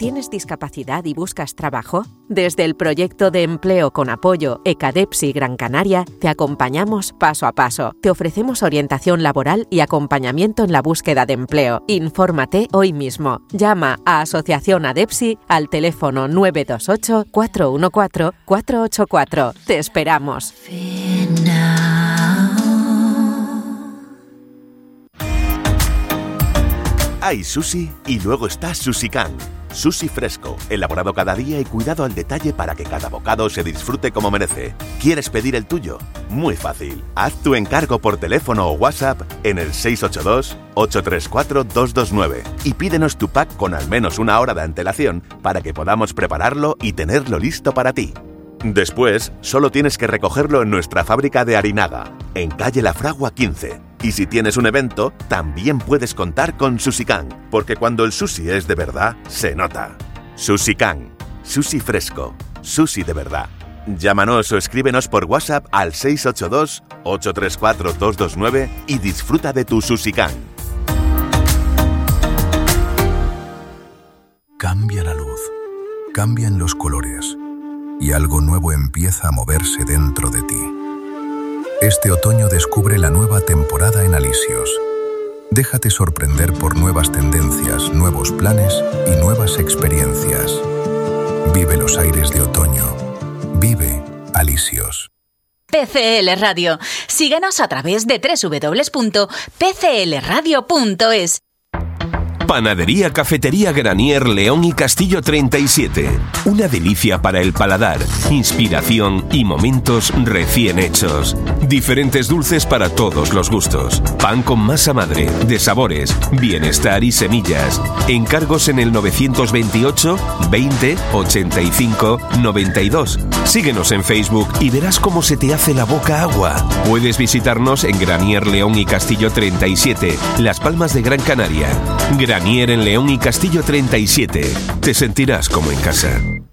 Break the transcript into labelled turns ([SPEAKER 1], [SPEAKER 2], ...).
[SPEAKER 1] ¿Tienes discapacidad y buscas trabajo? Desde el proyecto de empleo con apoyo ECADEPSI Gran Canaria te acompañamos paso a paso. Te ofrecemos orientación laboral y acompañamiento en la búsqueda de empleo. Infórmate hoy mismo. Llama a Asociación ADEPSI al teléfono 928 414 484. Te esperamos.
[SPEAKER 2] Hay sushi y luego está Sushi-Can. Sushi fresco, elaborado cada día y cuidado al detalle para que cada bocado se disfrute como merece. ¿Quieres pedir el tuyo? Muy fácil. Haz tu encargo por teléfono o WhatsApp en el 682-834-229 y pídenos tu pack con al menos una hora de antelación para que podamos prepararlo y tenerlo listo para ti. Después, solo tienes que recogerlo en nuestra fábrica de Arinaga, en calle La Fragua 15. Y si tienes un evento, también puedes contar con Sushi-Can, porque cuando el sushi es de verdad, se nota. Sushi-Can, sushi fresco, sushi de verdad. Llámanos o escríbenos por WhatsApp al 682-834-229 y disfruta de tu Sushi-Can.
[SPEAKER 3] Cambia la luz, cambian los colores y algo nuevo empieza a moverse dentro de ti. Este otoño descubre la nueva temporada en Alisios. Déjate sorprender por nuevas tendencias, nuevos planes y nuevas experiencias. Vive los aires de otoño. Vive Alisios.
[SPEAKER 4] PCL Radio. Síguenos a través de www.pclradio.es.
[SPEAKER 5] Panadería Cafetería Granier León y Castillo 37. Una delicia para el paladar, inspiración y momentos recién hechos. Diferentes dulces para todos los gustos. Pan con masa madre, de sabores, bienestar y semillas. Encargos en el 928 20 85 92. Síguenos en Facebook y verás cómo se te hace la boca agua. Puedes visitarnos en Granier León y Castillo 37, Las Palmas de Gran Canaria. Granier en León y Castillo 37. Te sentirás como en casa.